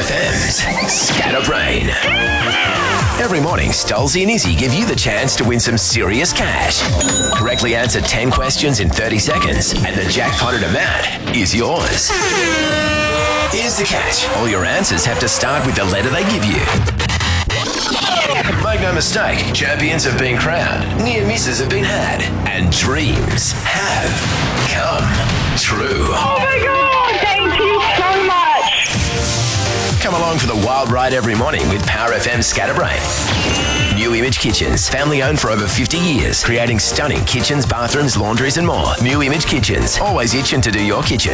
FM's Scatterbrain. Every morning, Stolzy and Izzy give you the chance to win some serious cash. Correctly answer 10 questions in 30 seconds, and the jackpotted amount is yours. Here's the catch. All your answers have to start with the letter they give you. Make no mistake, champions have been crowned, near misses have been had, and dreams have come true. Oh my God, thank you so much. Come along for the wild ride every morning with Power FM Scatterbrain. New Image Kitchens, family owned for over 50 years, creating stunning kitchens, bathrooms, laundries and more. New Image Kitchens, always itching to do your kitchen.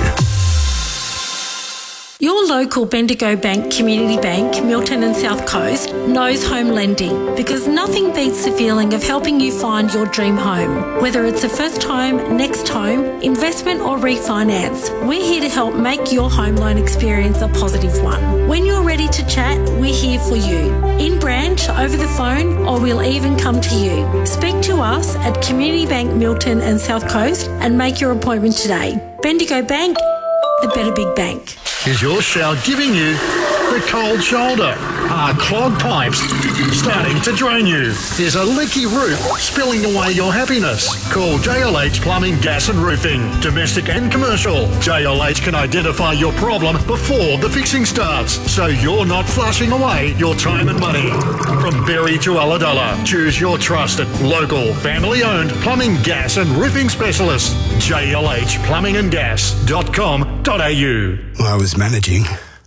Your local Bendigo Bank Community Bank, Milton and South Coast, knows home lending because nothing beats the feeling of helping you find your dream home. Whether it's a first home, next home, investment or refinance, we're here to help make your home loan experience a positive one. When you're ready to chat, we're here for you. In branch, over the phone, or we'll even come to you. Speak to us at Community Bank Milton and South Coast and make your appointment today. Bendigo Bank, the better big bank. Is your shower giving you the cold shoulder? Are clogged pipes starting to drain you? Is a leaky roof spilling away your happiness? Call JLH Plumbing, Gas and Roofing. Domestic and commercial. JLH can identify your problem before the fixing starts, so you're not flushing away your time and money. From Berry to Ulladulla, choose your trusted, local, family-owned plumbing, gas and roofing specialist. JLHplumbingandgas.com.au. I was managing.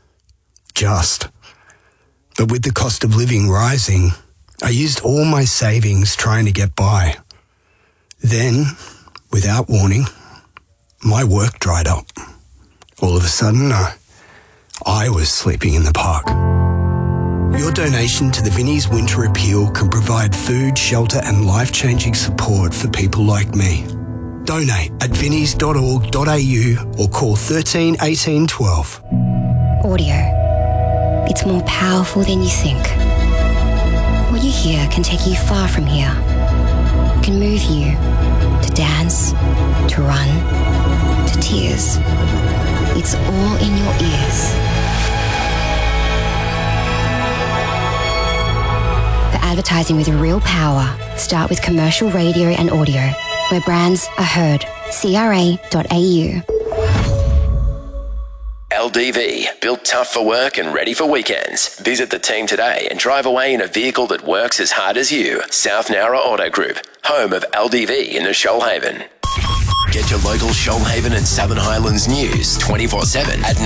But with the cost of living rising, I used all my savings trying to get by. Then, without warning, my work dried up. All of a sudden, I was sleeping in the park. Your donation to the Vinnie's Winter Appeal can provide food, shelter and life-changing support for people like me. Donate at vinnies.org.au or call 13 18 12. Audio. It's more powerful than you think. What you hear can take you far from here. It can move you to dance, to run, to tears. It's all in your ears. For advertising with real power, start with commercial radio and audio, where brands are heard. CRA.au. LDV, built tough for work and ready for weekends. Visit the team today and drive away in a vehicle that works as hard as you. South Nowra Auto Group, home of LDV in the Shoalhaven. Get your local Shoalhaven and Southern Highlands news 24/7 at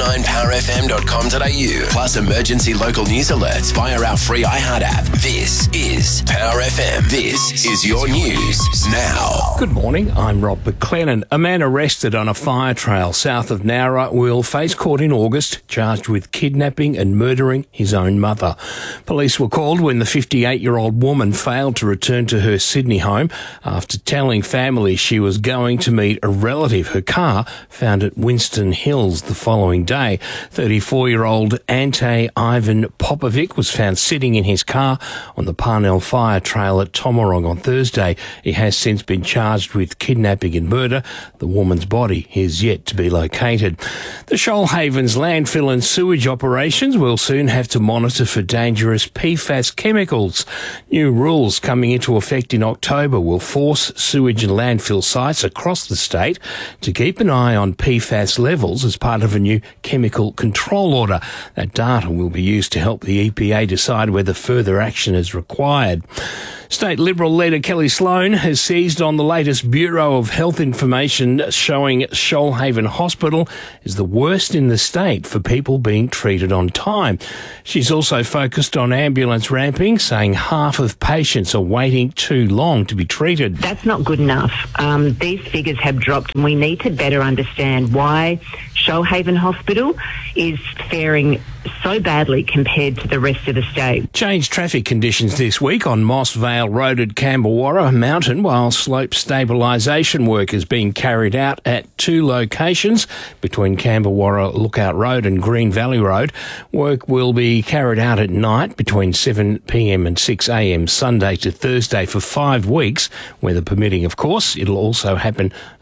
949powerfm.com.au. Plus emergency local news alerts via our free iHeart app. This is Power FM. This is your news now. Good morning, I'm Rob McLennan. A man arrested on a fire trail south of Nowra will face court in August, charged with kidnapping and murdering his own mother. Police were called when the 58-year-old woman failed to return to her Sydney home after telling family she was going to meet a relative. Her car found at Winston Hills the following day. 34-year-old Ante Ivan Popovic was found sitting in his car on the Parnell Fire Trail at Tomarong on Thursday. He has since been charged with kidnapping and murder. The woman's body is yet to be located. The Shoalhaven's landfill and sewage operations will soon have to monitor for dangerous PFAS chemicals. New rules coming into effect in October will force sewage and landfill sites across the state to keep an eye on PFAS levels as part of a new chemical control order. That data will be used to help the EPA decide whether further action is required. State Liberal leader Kelly Sloan has seized on the latest Bureau of Health information showing Shoalhaven Hospital is the worst in the state for people being treated on time. She's also focused on ambulance ramping, saying half of patients are waiting too long to be treated. That's not good enough. These figures have dropped and we need to better understand why Shoalhaven Hospital is faring so badly compared to the rest of the state. Changed traffic conditions this week on Moss Vale Road at Camberwarra Mountain while slope stabilisation work is being carried out at two locations between Camberwarra Lookout Road and Green Valley Road. Work will be carried out at night between 7 p.m. and 6 a.m. Sunday to Thursday for 5 weeks, weather permitting of course. It'll also happen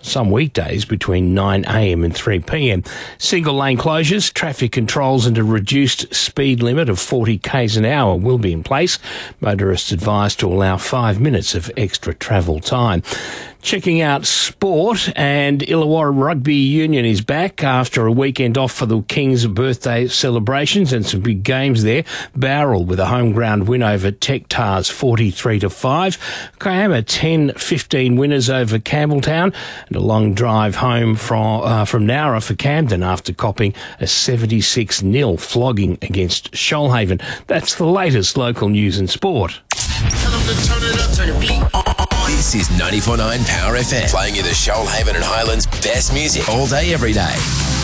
some weekdays between 9am and 3pm. Single lane closures, traffic controls and a reduced speed limit of 40 k's an hour will be in place. Motorists advised to allow 5 minutes of extra travel time. Checking out sport, and Illawarra Rugby Union is back after a weekend off for the King's birthday celebrations and some big games there. Bowral with a home ground win over Tech Tars 43-5. Kiama 10-15 winners over Campbelltown, and a long drive home from Nowra for Camden after copping a 76-0 flogging against Shoalhaven. That's the latest local news and sport. This is 94.9 Power FM, playing you the Shoalhaven and Highlands best music all day, every day.